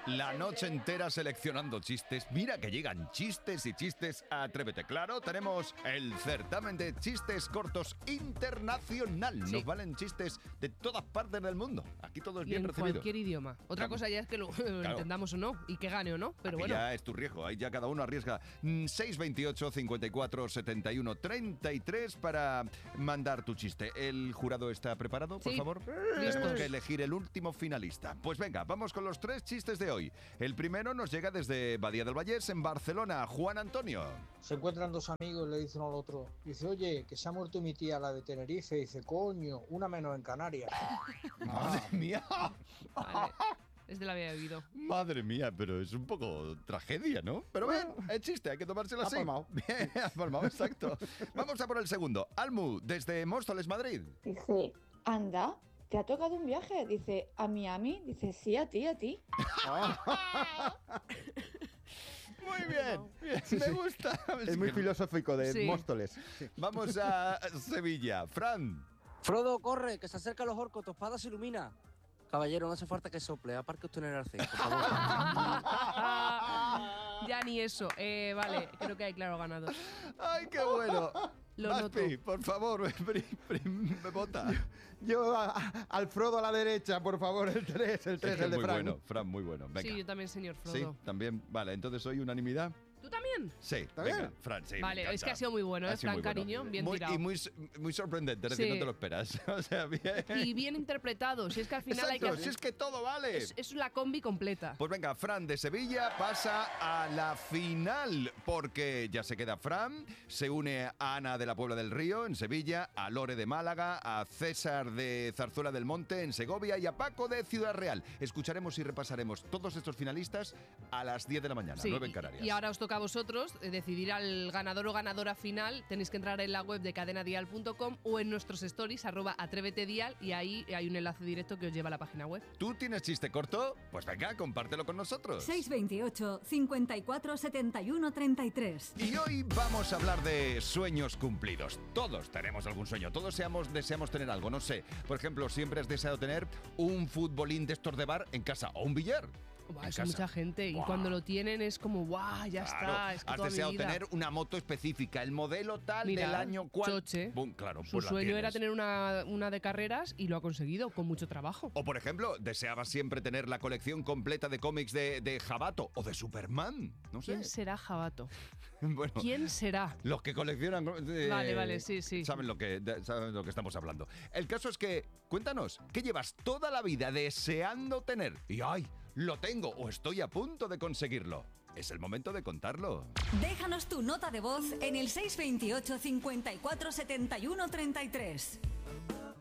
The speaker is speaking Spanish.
La noche entera seleccionando chistes. Mira que llegan chistes y chistes a Atrévete. Claro, tenemos el certamen de chistes cortos internacional. Sí. Nos valen chistes de todas partes del mundo. Aquí todo es Y bien en recibido. cualquier idioma. Otra cosa ya es que lo entendamos o no y que gane o no, pero Aquí bueno. ya es tu riesgo, ahí ya cada uno arriesga. 628 54 71 33 para mandar tu chiste. ¿El jurado está preparado, por Sí. favor? Tenemos que elegir el último finalista. Pues venga, vamos con los 3 chistes de hoy. El primero nos llega desde Badía del Vallés, en Barcelona. Juan Antonio. Se encuentran dos amigos y le dicen al otro, dice, oye, que se ha muerto mi tía, la de Tenerife. Dice, coño, una menos en Canarias. Madre mía. Vale. Este lo había oído. Madre mía, pero es un poco tragedia, ¿no? Pero bien, es chiste, hay que tomárselo así. Ha palmado. Bien, ha palmado, exacto. Vamos a por el segundo. Almu, desde Móstoles, Madrid. Dice, anda, ¿te ha tocado un viaje? Dice, ¿a Miami? Dice, sí, a ti, a ti. Muy bien, bien, me gusta. Es muy filosófico de Sí. Móstoles. Sí. Vamos a Sevilla. Fran. Frodo, corre, que se acercan los orcos, tu espada se ilumina. Caballero, no hace falta que sople, aparque usted en el arcén, por favor. Ya ni eso. Vale, creo que hay claro ganador. ¡Ay, qué bueno! Lo Maspi, noto. por favor, me vota. Yo al Frodo a la derecha, por favor, el 3, el 3, Es que el de muy Frank. bueno, Fran, muy bueno. Venga. Sí, yo también, señor Sí, Frodo. también. Vale, entonces hoy unanimidad. ¿Tú también? Sí, ¿Está venga, bien? Fran, sí. me Vale, es encanta. que ha sido muy bueno, Ha ¿eh? sido Fran, muy bueno. cariño, bien Muy, tirado. y muy sorprendente, es decir, Sí. no te lo esperas. O sea, bien. Y bien interpretado. Si es que al final hay que Exacto, hacer... si es que todo vale. Es la combi completa. Pues venga, Fran de Sevilla pasa a la final, porque ya se queda Fran, se une a Ana de la Puebla del Río, en Sevilla, a Lore de Málaga, a César de Zarzuela del Monte, en Segovia, y a Paco de Ciudad Real. Escucharemos y repasaremos todos estos finalistas a las 10 de la mañana, Sí, 9 en Canarias. y ahora os toca a vosotros decidir al ganador o ganadora final. Tenéis que entrar en la web de cadenadial.com o en nuestros stories, @atrévetedial, y ahí hay un enlace directo que os lleva a la página web. ¿Tú tienes chiste corto? Pues venga, compártelo con nosotros. 628 54 71 33. Y hoy vamos a hablar de sueños cumplidos. Todos tenemos algún sueño, todos deseamos tener algo, no sé. Por ejemplo, siempre has deseado tener un futbolín de estos de bar en casa o un billar. Buah, en eso casa. mucha gente. Buah. Y cuando lo tienen es como, ¡guau! Ya Claro, está. Es que has toda mi deseado vida. tener una moto específica, el modelo tal Mira, del año cual. Choche. Bum, claro, Su pues la sueño era tienes. tener una de carreras y lo ha conseguido con mucho trabajo. O por ejemplo, deseabas siempre tener la colección completa de cómics de Jabato o de Superman. No sé. ¿Quién será Jabato? Bueno, ¿Quién será? los que coleccionan. Vale, sí. saben lo que estamos hablando. El caso es que, cuéntanos, ¿qué llevas toda la vida deseando tener? Y ¡ay! Lo tengo o estoy a punto de conseguirlo. Es el momento de contarlo. Déjanos tu nota de voz en el 628 54 71 33.